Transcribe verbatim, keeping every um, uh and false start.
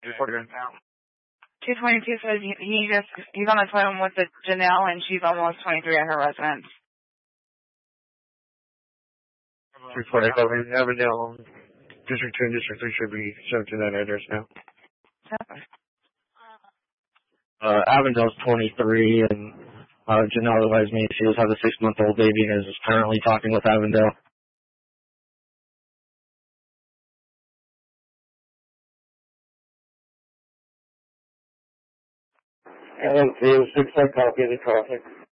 two twenty-two says he, he just, he's on the phone with the Janelle and she's almost twenty-three at her residence. three forty-five Avondale, District two and District three should be sent to that address now. Uh, Avondale's twenty-three, and uh, Janelle advised me she does have a six-month-old baby and is currently talking with Avondale. And it was six, I copy of the traffic.